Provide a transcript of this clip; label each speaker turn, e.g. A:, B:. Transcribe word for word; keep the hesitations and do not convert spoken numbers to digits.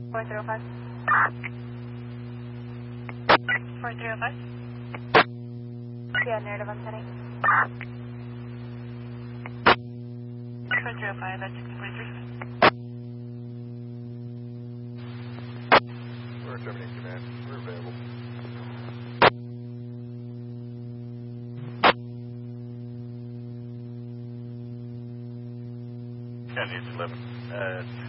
A: four zero five. four zero five. Yeah, narrative on setting. four zero five, that's six forty-three.
B: We're terminating command. We're available.
C: County eleven. Uh,